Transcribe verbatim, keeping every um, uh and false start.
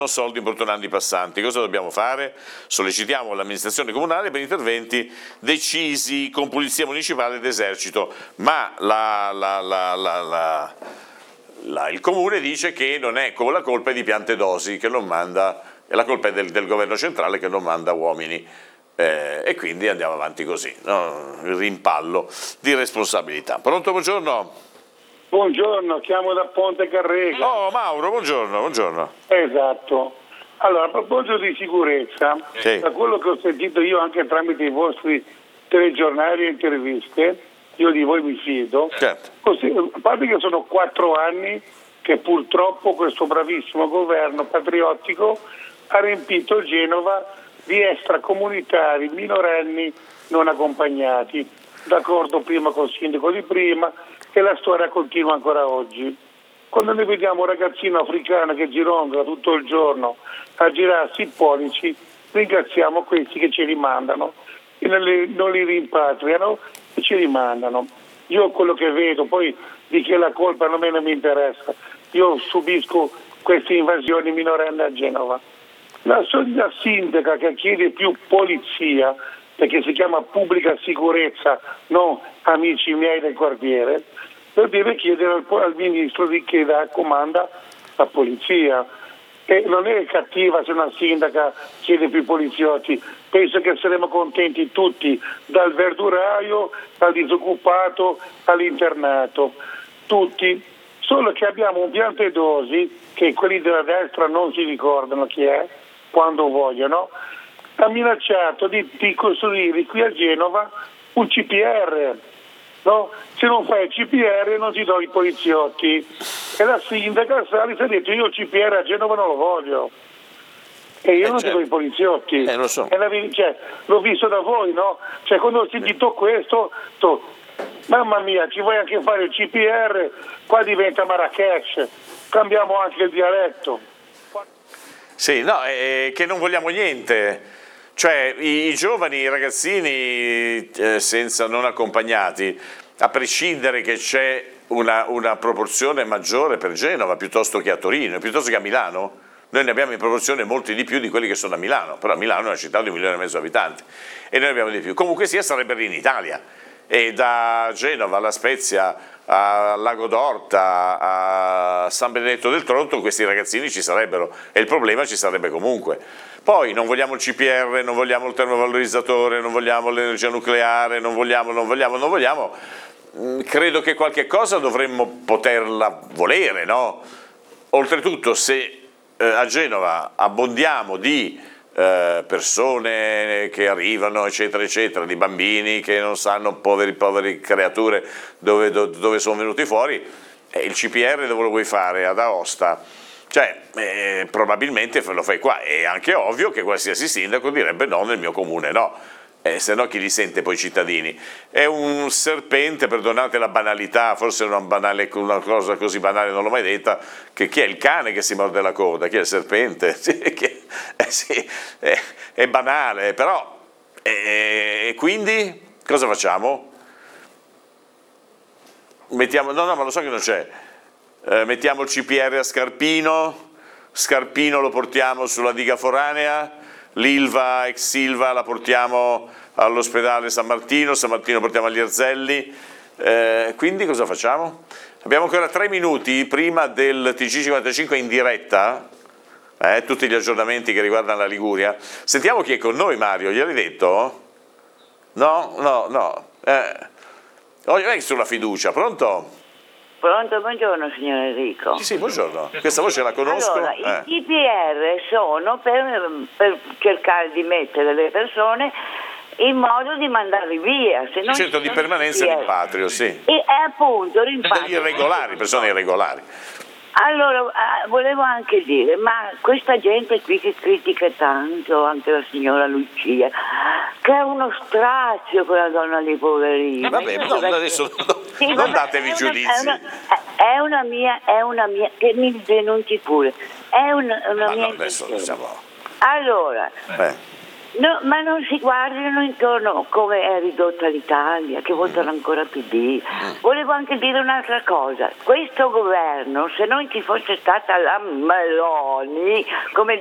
soldi importunando i passanti. Cosa dobbiamo fare? Sollecitiamo l'amministrazione comunale per interventi decisi con polizia municipale ed esercito, ma la, la, la, la, la, la, il comune dice che non è con la colpa è di Piantedosi, che non manda, e la colpa è del, del governo centrale che non manda uomini. Eh, e quindi andiamo avanti così, no? Il rimpallo di responsabilità. Pronto, buongiorno? Buongiorno, chiamo da Ponte Carrega. Oh Mauro, buongiorno, buongiorno. Esatto. Allora, a proposito di sicurezza, sì. Da quello che ho sentito io anche tramite i vostri telegiornali e interviste, io di voi mi fido, Certo. Così, a parte che sono quattro anni che purtroppo questo bravissimo governo patriottico ha riempito Genova di extracomunitari minorenni non accompagnati, d'accordo prima col sindaco di prima, e la storia continua ancora oggi. Quando noi vediamo un ragazzino africano che gironzola tutto il giorno a girarsi i pollici, ringraziamo questi che ci rimandano e non li, non li rimpatriano e ci rimandano. Io quello che vedo, poi di chi è la colpa non me ne mi interessa, io subisco queste invasioni minorenni a Genova. La solita sindaca che chiede più polizia, perché si chiama pubblica sicurezza, non amici miei del quartiere, lo deve chiedere al, al ministro di che da comanda la polizia. E non è cattiva se una sindaca chiede più poliziotti, penso che saremo contenti tutti, dal verduraio al disoccupato all'internato, tutti, solo che abbiamo un Piantedosi che quelli della destra non si ricordano chi è, quando vogliono, ha minacciato di, di costruire qui a Genova un C P R, no? Se non fai il C P R non ti do i poliziotti, e la sindaca Salis ha detto io il C P R a Genova non lo voglio e io eh non certo. ti do i poliziotti, eh, lo so. e la, cioè, l'ho visto da voi, no? Cioè quando ho sentito questo to, mamma mia, ci vuoi anche fare il C P R, qua diventa Marrakech, cambiamo anche il dialetto. Sì, no, è che non vogliamo niente, cioè i, i giovani, i ragazzini eh, senza non accompagnati, a prescindere che c'è una, una proporzione maggiore per Genova piuttosto che a Torino, piuttosto che a Milano, noi ne abbiamo in proporzione molti di più di quelli che sono a Milano, però Milano è una città di un milione e mezzo di abitanti e noi abbiamo di più, comunque sia sarebbero in Italia. E da Genova alla Spezia, a Lago d'Orta, a San Benedetto del Tronto questi ragazzini ci sarebbero e il problema ci sarebbe comunque. Poi non vogliamo il C P R, non vogliamo il termovalorizzatore, non vogliamo l'energia nucleare, non vogliamo, non vogliamo, non vogliamo. Credo che qualche cosa dovremmo poterla volere, no? Oltretutto se eh, a Genova abbondiamo di Eh, persone che arrivano eccetera eccetera, di bambini che non sanno, poveri poveri creature dove, do, dove sono venuti fuori, eh, il C P R dove lo vuoi fare? Ad Aosta? Cioè eh, probabilmente lo fai qua, è anche ovvio che qualsiasi sindaco direbbe no, nel mio comune no, eh, se no chi li sente poi i cittadini? È un serpente, perdonate la banalità, forse una, banale, una cosa così banale non l'ho mai detta, che chi è il cane che si morde la coda, chi è il serpente? Sì, che, eh sì, è, è banale, però e eh, quindi cosa facciamo? Mettiamo, no no ma lo so che non c'è, eh, mettiamo il C P R a Scarpino, Scarpino lo portiamo sulla diga foranea, l'Ilva, ex Silva la portiamo all'ospedale San Martino, San Martino portiamo agli Erzelli, eh, quindi cosa facciamo? Abbiamo ancora tre minuti prima del T G cinquantacinque in diretta, eh, tutti gli aggiornamenti che riguardano la Liguria. Sentiamo chi è con noi, Mario, gliel'hai detto? No, no, no. Eh. Oh, vai sulla fiducia, pronto? Pronto, buongiorno signor Enrico. Sì, sì, buongiorno. Questa voce la conosco. Allora, eh. i C P R sono per, per cercare di mettere le persone in modo di mandarli via. Se non Centro di permanenza e rimpatrio, sì. E appunto rimpatrio. Degli irregolari, persone irregolari. Allora, eh, volevo anche dire, ma questa gente qui che critica tanto, anche la signora Lucia, che è uno strazio quella donna lì, poverina. Vabbè, no, adesso no, sì, non vabbè, datevi è una, giudizi. È una, è una mia, è una mia, che mi denunci pure, è una, una Ma mia no, adesso intenzione. siamo... Allora, Eh. No, ma non si guardino intorno come è ridotta l'Italia, che votano ancora P D. Volevo anche dire un'altra cosa. Questo governo, se non ci fosse stata la Meloni, come